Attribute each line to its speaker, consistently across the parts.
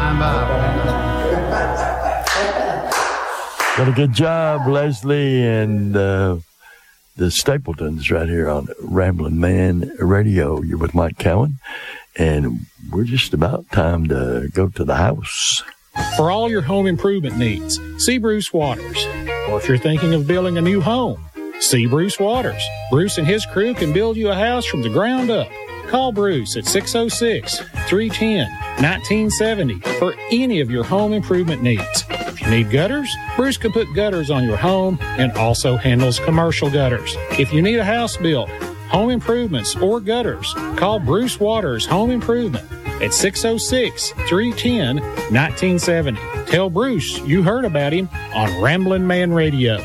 Speaker 1: Got a good job, Leslie, and the Stapletons right here on Ramblin' Man Radio. You're with Mike Cowan, and we're just about time to go to the house.
Speaker 2: For all your home improvement needs, see Bruce Waters. Or if you're thinking of building a new home, see Bruce Waters. Bruce and his crew can build you a house from the ground up. Call Bruce at 606-310-1970 for any of your home improvement needs. If you need gutters, Bruce can put gutters on your home and also handles commercial gutters. If you need a house built, home improvements, or gutters, call Bruce Waters Home Improvement at 606-310-1970. Tell Bruce you heard about him on Ramblin' Man Radio.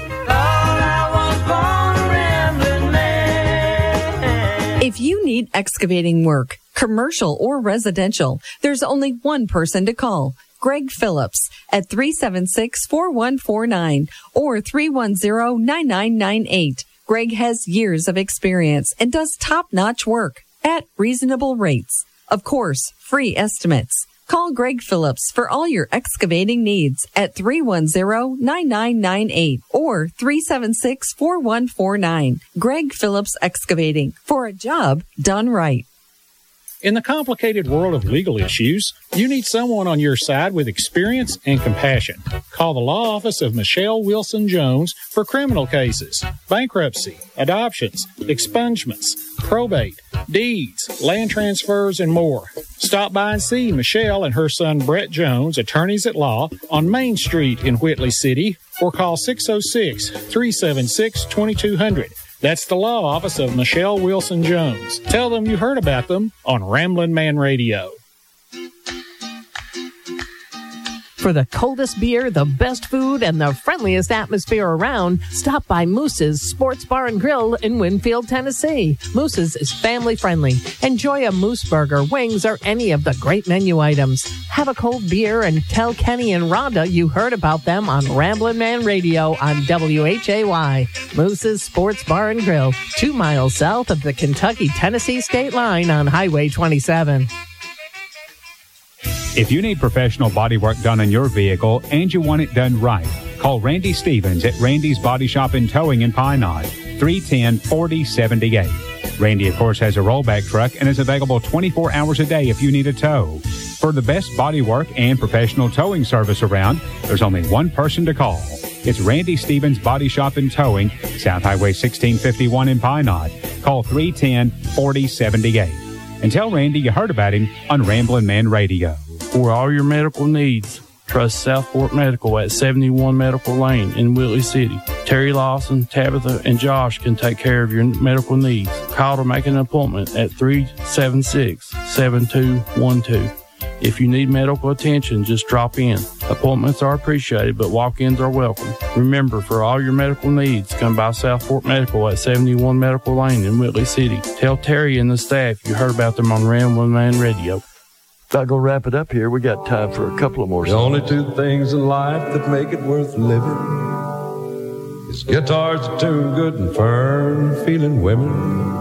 Speaker 3: If you need excavating work, commercial or residential, there's only one person to call. Greg Phillips at 376-4149 or 310-9998. Greg has years of experience and does top-notch work at reasonable rates. Of course, free estimates. Call Greg Phillips for all your excavating needs at 310-9998 or 376-4149. Greg Phillips Excavating, for a job done right.
Speaker 2: In the complicated world of legal issues, you need someone on your side with experience and compassion. Call the law office of Michelle Wilson Jones for criminal cases, bankruptcy, adoptions, expungements, probate, deeds, land transfers, and more. Stop by and see Michelle and her son Brett Jones, attorneys at law, on Main Street in Whitley City, or call 606-376-2200. That's the law office of Michelle Wilson Jones. Tell them you heard about them on Ramblin' Man Radio.
Speaker 4: For the coldest beer, the best food, and the friendliest atmosphere around, stop by Moose's Sports Bar and Grill in Winfield, Tennessee. Moose's is family friendly. Enjoy a Moose Burger, wings, or any of the great menu items. Have a cold beer and tell Kenny and Rhonda you heard about them on Ramblin' Man Radio on WHAY. Moose's Sports Bar and Grill, 2 miles south of the Kentucky-Tennessee state line on Highway 27.
Speaker 5: If you need professional body work done on your vehicle and you want it done right, call Randy Stevens at Randy's Body Shop and Towing in Pine Knot, 310-4078. Randy, of course, has a rollback truck and is available 24 hours a day if you need a tow. For the best body work and professional towing service around, there's only one person to call. It's Randy Stevens Body Shop and Towing, South Highway 1651 in Pine Knot. Call 310-4078. And tell Randy you heard about him on Ramblin' Man Radio.
Speaker 6: For all your medical needs, trust South Fork Medical at 71 Medical Lane in Whitley City. Terry Lawson, Tabitha, and Josh can take care of your medical needs. Call to make an appointment at 376-7212. If you need medical attention, just drop in. Appointments are appreciated, but walk-ins are welcome. Remember, for all your medical needs, come by South Fork Medical at 71 Medical Lane in Whitley City. Tell Terry and the staff you heard about them on Ramblin' Man Radio.
Speaker 1: I'll go wrap it up here. We got time for a couple of more songs.
Speaker 7: The only two things in life that make it worth living is guitars that tune good and firm feeling women.